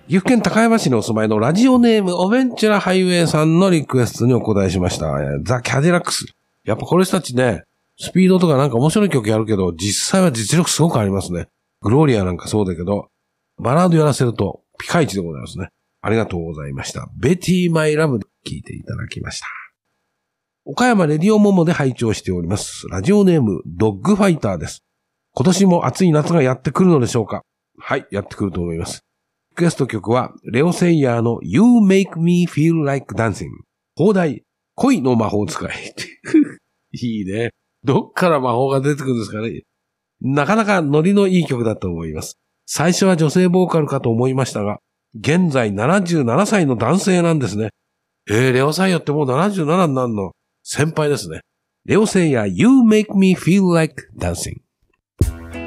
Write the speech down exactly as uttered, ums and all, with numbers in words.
岐阜県高山市にお住まいのラジオネームオベンチュラハイウェイさんのリクエストにお答えしました。ザ・キャディラックス。やっぱこれたちね、スピードとかなんか面白い曲やるけど、実際は実力すごくありますね。グローリアなんかそうだけど、バラードやらせるとピカイチでございますね。ありがとうございました。ベティマイラブで聴いていただきました。岡山レディオモモで拝聴しております。ラジオネームドッグファイターです。今年も暑い夏がやってくるのでしょうか？はい、やってくると思います。リクエスト曲はレオセイヤーの You Make Me Feel Like Dancing。放題、恋の魔法使い。いいね。どっから魔法が出てくるんですかね。なかなかノリのいい曲だと思います。最初は女性ボーカルかと思いましたが、現在ななじゅうななさいの男性なんですね。えー、レオサイヤってもうななじゅうななになるの。先輩ですね。レオセイヤ You Make Me Feel Like Dancing。